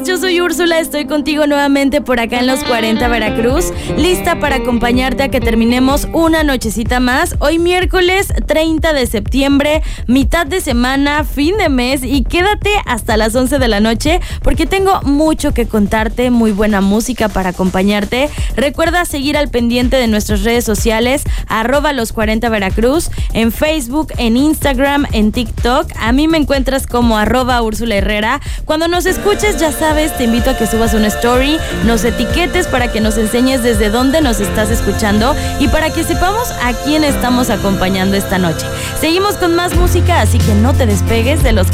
Yo soy Úrsula, estoy contigo nuevamente por acá en Los 40 Veracruz, lista para acompañarte a que terminemos una nochecita más. Hoy miércoles 30 de septiembre, mitad de semana, fin de mes, y quédate hasta las 11 de la noche porque tengo mucho que contarte, muy buena música para acompañarte. Recuerda seguir al pendiente de nuestras redes sociales, @Los 40 Veracruz, en Facebook, en Instagram, en TikTok. A mí me encuentras como @Úrsula Herrera. Cuando nos escuches, ya sabes, te invito a que subas una story, nos etiquetes para que nos enseñes desde dónde nos estás escuchando y para que sepamos a quién estamos acompañando esta noche. Seguimos con más música, así que no te despegues de Los